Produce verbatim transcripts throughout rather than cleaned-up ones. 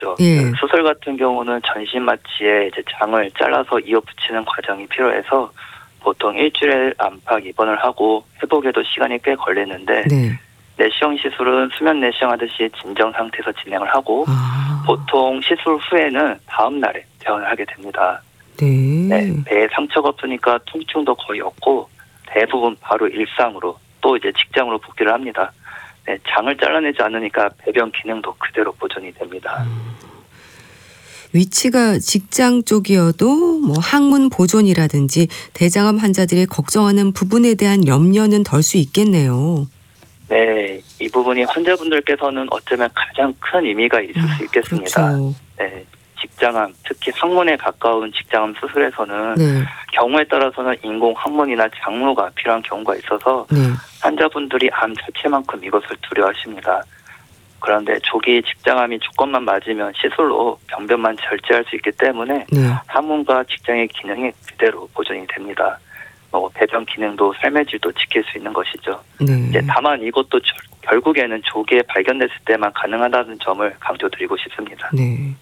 예. 그 수술 같은 경우는 전신 마취에 이제 장을 잘라서 이어 붙이는 과정이 필요해서 보통 일주일 안팎 입원을 하고 회복에도 시간이 꽤 걸리는데 네. 내시경 시술은 수면 내시경 하듯이 진정 상태에서 진행을 하고 아. 보통 시술 후에는 다음 날에 퇴원을 하게 됩니다. 네. 네, 배에 상처가 없으니까 통증도 거의 없고 대부분 바로 일상으로 또 이제 직장으로 복귀를 합니다. 네, 장을 잘라내지 않으니까 배변 기능도 그대로 보존이 됩니다. 음. 위치가 직장 쪽이어도 뭐 항문 보존이라든지 대장암 환자들이 걱정하는 부분에 대한 염려는 덜 수 있겠네요. 네, 이 부분이 환자분들께서는 어쩌면 가장 큰 의미가 있을 수 있겠습니다. 그렇죠. 네, 직장암, 특히 항문에 가까운 직장암 수술에서는 네. 경우에 따라서는 인공 항문이나 장로가 필요한 경우가 있어서 네. 환자분들이 암 자체만큼 이것을 두려워하십니다. 그런데 조기 직장암이 조건만 맞으면 시술로 병변만 절제할 수 있기 때문에 네. 항문과 직장의 기능이 그대로 보존이 됩니다. 뭐 배변 기능도 삶의 질도 지킬 수 있는 것이죠. 네. 이제 다만 이것도 저, 결국에는 조기에 발견됐을 때만 가능하다는 점을 강조드리고 싶습니다. 네.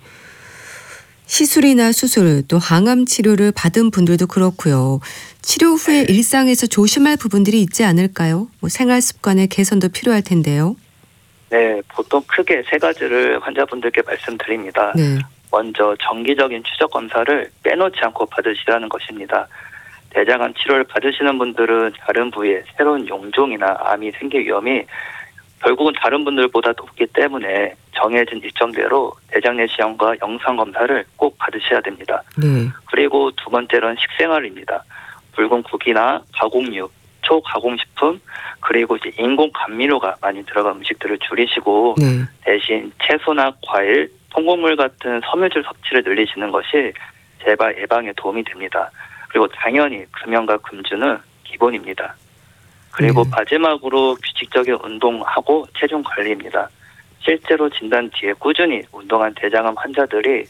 시술이나 수술 또 항암 치료를 받은 분들도 그렇고요. 치료 후에 네. 일상에서 조심할 부분들이 있지 않을까요? 뭐 생활 습관의 개선도 필요할 텐데요. 네, 보통 크게 세 가지를 환자분들께 말씀드립니다. 네. 먼저 정기적인 추적 검사를 빼놓지 않고 받으시라는 것입니다. 대장암 치료를 받으시는 분들은 다른 부위에 새로운 용종이나 암이 생길 위험이 결국은 다른 분들보다 높기 때문에 정해진 일정대로 대장 내시경과 영상 검사를 꼭 받으셔야 됩니다. 네. 그리고 두 번째로는 식생활입니다. 붉은 국이나 가공육, 초가공식품, 그리고 이제 인공 감미료가 많이 들어간 음식들을 줄이시고 네. 대신 채소나 과일, 통곡물 같은 섬유질 섭취를 늘리시는 것이 재발 예방에 도움이 됩니다. 그리고 당연히 금연과 금주는 기본입니다. 그리고 네. 마지막으로 규칙적인 운동하고 체중 관리입니다. 실제로 진단 뒤에 꾸준히 운동한 대장암 환자들이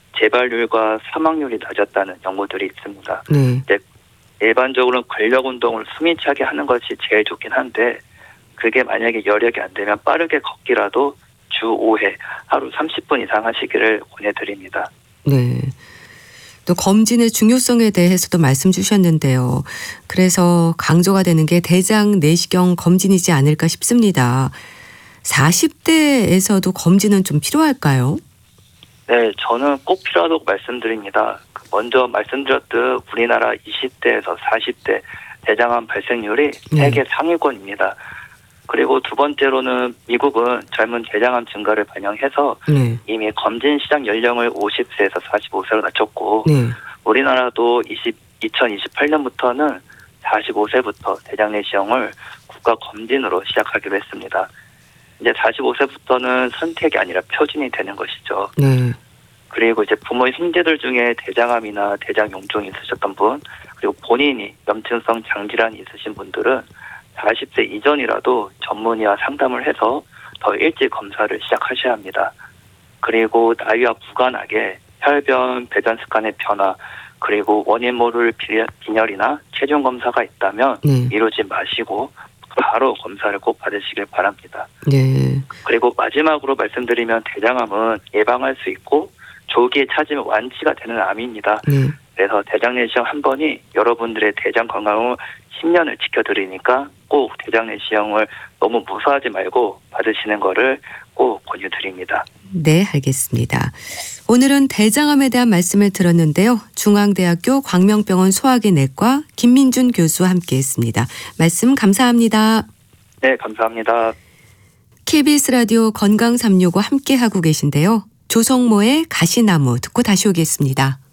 재발률과 사망률이 낮았다는 연구들이 있습니다. 네. 네, 일반적으로는 근력 운동을 숨이 차게 하는 것이 제일 좋긴 한데 그게 만약에 여력이 안 되면 빠르게 걷기라도 주 오 회 하루 삼십 분 이상 하시기를 권해드립니다. 네. 또 검진의 중요성에 대해서도 말씀 주셨는데요. 그래서 강조가 되는 게 대장 내시경 검진이지 않을까 싶습니다. 사십 대에서도 검진은 좀 필요할까요? 네, 저는 꼭 필요하다고 말씀드립니다. 먼저 말씀드렸듯 우리나라 이십 대에서 사십 대 대장암 발생률이 네. 세계 상위권입니다. 그리고 두 번째로는 미국은 젊은 대장암 증가를 반영해서 네. 이미 검진 시작 연령을 오십 세에서 사십오 세로 낮췄고 네. 우리나라도 이천이십팔 년부터는 사십오 세부터 대장 내시경을 국가 검진으로 시작하기로 했습니다. 이제 사십오 세부터는 선택이 아니라 표준이 되는 것이죠. 네. 그리고 이제 부모 형제들 중에 대장암이나 대장 용종이 있으셨던 분, 그리고 본인이 염증성 장질환이 있으신 분들은 사십 세 이전이라도 전문의와 상담을 해서 더 일찍 검사를 시작하셔야 합니다. 그리고 나이와 무관하게 혈변, 배변 습관의 변화, 그리고 원인 모를 빈혈이나 체중 검사가 있다면 네. 미루지 마시고 바로 검사를 꼭 받으시길 바랍니다. 네. 그리고 마지막으로 말씀드리면 대장암은 예방할 수 있고 조기에 찾으면 완치가 되는 암입니다. 네. 그래서 대장 내시경 한 번이 여러분들의 대장 건강을 십 년을 지켜드리니까 꼭 대장 내시경을 너무 무서워하지 말고 받으시는 거를 꼭 권유드립니다. 네, 알겠습니다. 오늘은 대장암에 대한 말씀을 들었는데요. 중앙대학교 광명병원 소화기내과 김민준 교수와 함께했습니다. 말씀 감사합니다. 네, 감사합니다. 케이비에스 라디오 건강 삼육오 함께하고 계신데요. 조성모의 가시나무 듣고 다시 오겠습니다.